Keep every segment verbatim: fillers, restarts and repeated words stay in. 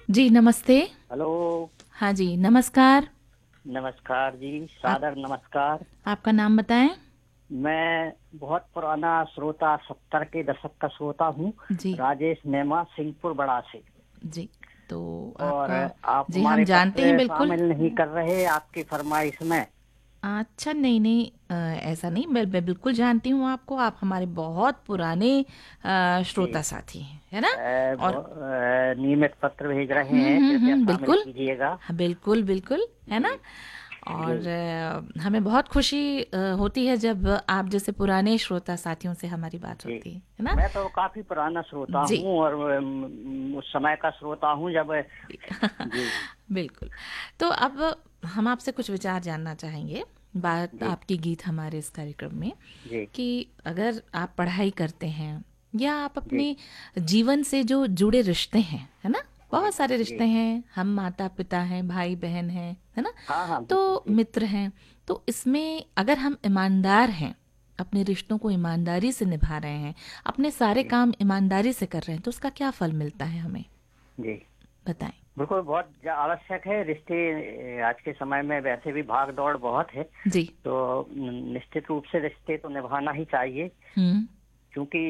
जी नमस्ते। हेलो। हाँ जी नमस्कार। नमस्कार जी, आप सादर नमस्कार। आपका नाम बताएं। मैं बहुत पुराना श्रोता, सत्तर के दशक का श्रोता हूँ। जी राजेश नेमा, सिंहपुर बड़ा से। जी। तो और आपका आप जी हम हमारे जानते हैं पत्र बिल्कुल। शामिल नहीं कर रहे आपकी फरमाइश में। अच्छा नहीं नहीं, अ, ऐसा नहीं, मैं मैं बिल्कुल जानती हूँ आपको। आप हमारे बहुत पुराने अ, जी। श्रोता साथी हैं, है ना? अ, और ब- अ, नियमित पत्र भेज रहे हम्म हैं, हम्म कृपया हम्म शामिल बिल्कुल। कीजिएगा। हाँ बिल्कुल बिल्कुल, है जी। ना? जी। और अ, हमें बहुत खुशी अ, होती है जब आप जैसे पुराने श्रोता साथियों से हमारी बात जी। होती है है ना? मैं तो काफी पुराना श्रोता जी हूँ और अम, उस समय का श्रोता हूँ जब। जी। बिल्कुल। तो अब हम आपसे कुछ विचार जानना चाहेंगे। बात जी। आपके गीत हमारे इस कार्यक्रम में जी। कि अगर आप पढ़ाई करते हैं या आप जी। अपने जीवन से जो जुड़े रिश्ते हैं, है ना? जी। बहुत सारे जी। रिश्ते हैं, हम माता पिता हैं, भाई बहन हैं, है ना? हाँ हाँ, तो बिल्कुल। जी। मित्र हैं। तो इसमें अगर हम ईमानदार हैं, अपने रिश्तों को ईमानदारी से निभा रहे हैं, अपने सारे जी। काम ईमानदारी से कर रहे हैं, तो उसका क्या फल मिलता है हमें? जी। बताएं। बिल्कुल, बहुत जा- आवश्यक है रिश्ते। ए, आज के समय में वैसे भी भाग दौड़ बहुत है। जी। तो न- निश्चित रूप से रिश्ते तो निभाना ही चाहिए। हुँ, क्योंकि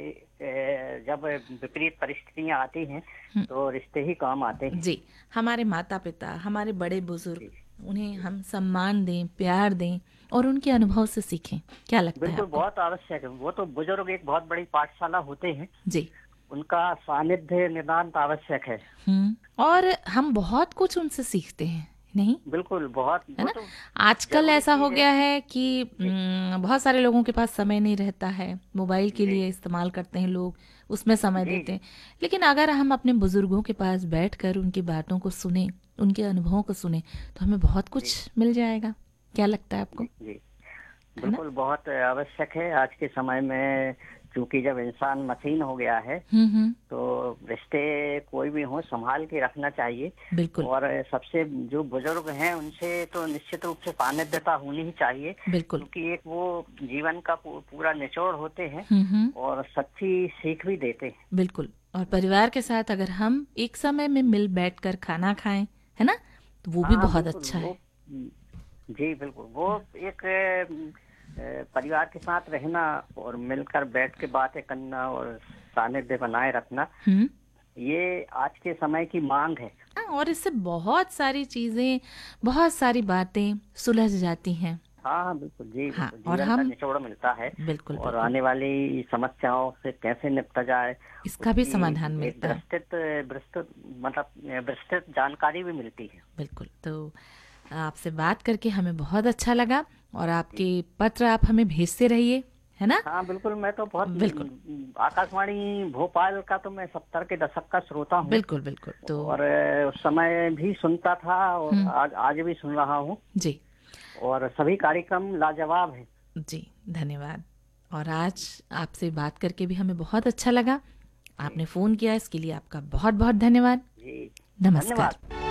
ए, जब विपरीत परिस्थितियां आती हैं हुँ। तो रिश्ते ही काम आते हैं। जी, हमारे माता-पिता, हमारे जी। बड़े-बुज़ुर्ग, उन्हें जी। हम सम्मान दें, प्यार दें और उनके अनुभव से सीखें। क्या लगता है बिल्कुल, आपको? बहुत आवश्यक है। वो तो बुजुर्ग एक बहुत बड़ी पाठशाला होते हैं। जी। उनका सानिध्य नितांत आवश्यक है। हुँ, और हम बहुत कुछ उनसे सीखते हैं, नहीं? बिल्कुल, बहुत है वो ना? तो आजकल जरूरी ऐसा हो चीज है। गया है कि जी। उम, बहुत सारे लोगों के पास समय नहीं रहता है, मोबाइल के जी। लिए इस्तेमाल करते हैं लोग, उसमें समय जी। देते जी। हैं। लेकिन अगर हम अपने बुज़ुर्गों के पास बैठकर उनकी बातों को सुनें, उनके अनुभवों को सुनें, तो हमें बहुत जी। कुछ मिल जाएगा। क्या लगता है आपको? जी। जी। है ना? बिल्कुल, बहुत आवश्यक है आज के समय में। क्योंकि जब इंसान मशीन हो गया है हुँ, हुँ। तो रिश्ते कोई भी हो संभाल के रखना चाहिए। बिल्कुल, और सबसे जो बुजुर्ग हैं उनसे तो निश्चित रूप से सानिध्यता होनी ही चाहिए। बिल्कुल। क्योंकि एक वो जीवन का पू- पूरा निचोड़ होते हैं हुँ, हुँ। और सच्ची सीख भी देते हैं। बिल्कुल। और परिवार के साथ अगर हम एक समय में मिल बैठकर खाना खाएँ, है ना? तो वो भी हाँ हाँ, बहुत बिल्कुल अच्छा वो। है। जी बिल्कुल, वो एक अ, परिवार के साथ रहना और मिलकर बैठ के बातें करना और सानिध्य बनाए रखना, हुँ। ये आज के समय की मांग है। हाँ, और इससे बहुत सारी चीज़ें, बहुत सारी बातें सुलझ जाती हैं। हाँ हाँ, बिल्कुल। जी हाँ, बिल्कुल, और जीवन का हम निचोड़ मिलता है। बिल्कुल, और बिल्कुल, आने वाली समस्याओं से कैसे निपटा जाए इसका भी उसकी समाधान एक मिलता है। विस्तृत विस्तृत मतलब विस्तृत जानकारी भी मिलती है। बिल्कुल। तो आपसे बात करके हमें बहुत अच्छा लगा और जी। आपके पत्र आप हमें भेजते रहिए, है ना? हाँ बिल्कुल, मैं तो बहुत बिल्कुल, न, आकाशवाणी भोपाल का तो मैं सत्तर के दशक का श्रोता हूँ। बिल्कुल, बिल्कुल। तो और अ, उस समय भी सुनता था और हुँ, आज आज भी सुन रहा हूँ। जी, और सभी कार्यक्रम लाजवाब है। जी, धन्यवाद। और आज आपसे बात करके भी हमें बहुत अच्छा लगा। जी। आपने फ़ोन किया इसके लिए आपका बहुत-बहुत धन्यवाद। जी। नमस्कार। धन्यवाद।